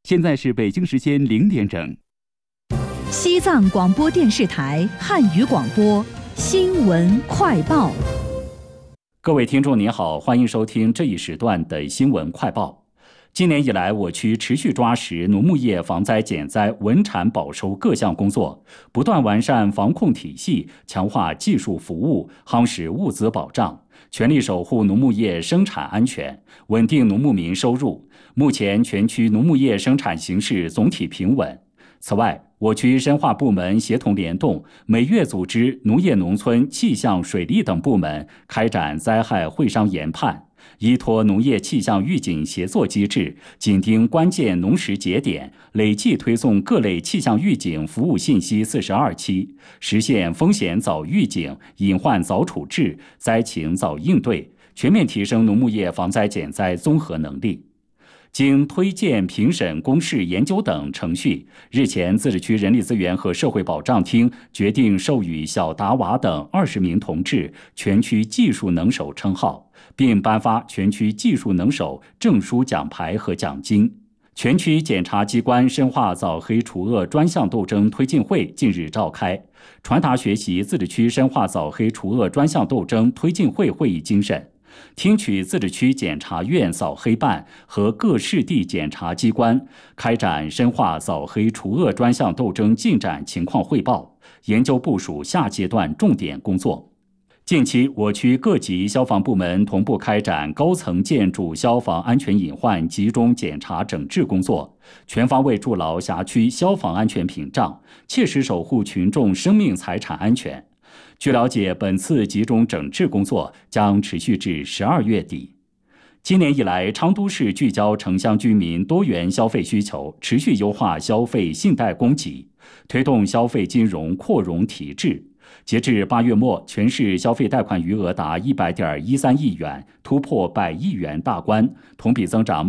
现在是北京时间0点整。 西藏广播电视台汉语广播新闻快报。 各位听众您好，欢迎收听这一时段的新闻快报。今年以来，我区持续抓实农牧业防灾减灾、稳产保收各项工作，不断完善防控体系，强化技术服务，夯实物资保障，全力守护农牧业生产安全，稳定农牧民收入。目前全区农牧业生产形势总体平稳。此外，我区深化部门协同联动，每月组织农业农村、气象、水利等部门开展灾害会商研判，依托农业气象预警协作机制，紧盯关键农时节点，累计推送各类气象预警服务信息42期，实现风险早预警、隐患早处置、灾情早应对，全面提升农牧业防灾减灾综合能力。经推荐、评审、公示、研究等程序，日前自治区人力资源和社会保障厅决定授予小达娃等20名同志全区技术能手称号，并颁发全区技术能手证书奖牌和奖金。全区检察机关深化扫黑除恶专项斗争推进会近日召开，传达学习自治区深化扫黑除恶专项斗争推进会会议精神，听取自治区检察院扫黑办和各市地检察机关开展深化扫黑除恶专项斗争进展情况汇报，研究部署下阶段重点工作。近期，我区各级消防部门同步开展高层建筑消防安全隐患集中检查整治工作，全方位筑牢辖区消防安全屏障，切实守护群众生命财产安全。据了解，本次集中整治工作将持续至12月底。今年以来，昌都市聚焦城乡居民多元消费需求，持续优化消费信贷供给，推动消费金融扩容提质。截至8月末，全市消费贷款余额达100.13亿元，突破100亿元大关，同比增长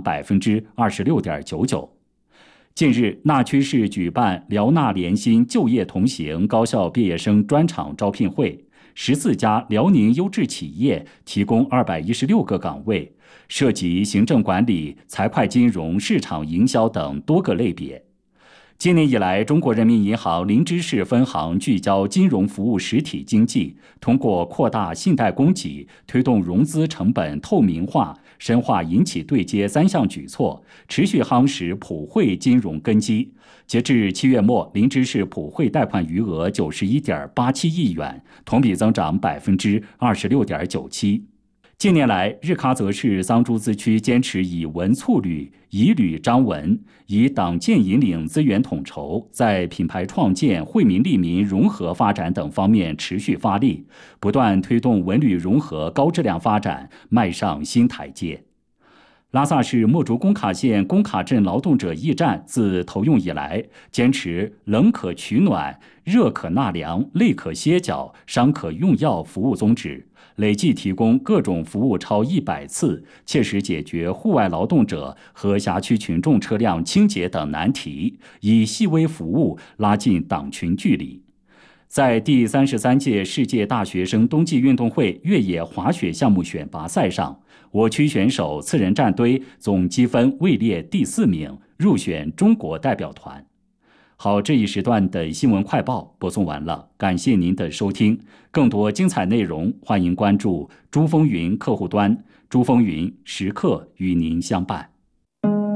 26.99%。近日，那曲市举办辽纳联新就业同行高校毕业生专场招聘会，14家辽宁优质企业提供216个岗位，涉及行政管理、财会金融、市场营销等多个类别。今年以来，中国人民银行林芝市分行聚焦金融服务实体经济，通过扩大信贷供给，推动融资成本透明化，深化银企对接3项举措，持续夯实普惠金融根基。截至7月末，林芝市普惠贷款余额91.87亿元，同比增长26.97%。近年来，日喀则市桑珠孜区坚持以文促旅、以旅彰文，以党建引领资源统筹，在品牌创建、惠民利民、融合发展等方面持续发力，不断推动文旅融合高质量发展迈上新台阶。拉萨市墨竹工卡县工卡镇劳动者驿站自投用以来，坚持冷可取暖、热可纳凉、累可歇脚、伤可用药服务宗旨，累计提供各种服务超100次，切实解决户外劳动者和辖区群众车辆清洁等难题，以细微服务拉近党群距离。在第33届世界大学生冬季运动会越野滑雪项目选拔赛上，我区选手次人战队总积分位列第4名，入选中国代表团。好，这一时段的新闻快报播送完了，感谢您的收听。更多精彩内容，欢迎关注珠风云客户端，珠风云时刻与您相伴。